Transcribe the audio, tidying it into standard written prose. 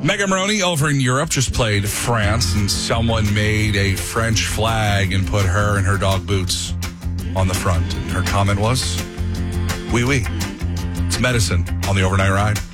Megan Maroney over in Europe just played France, and someone made a French flag and put her and her dog Boots on the front. And her comment was, "Oui, oui." It's Medicine on the Overnight Ride.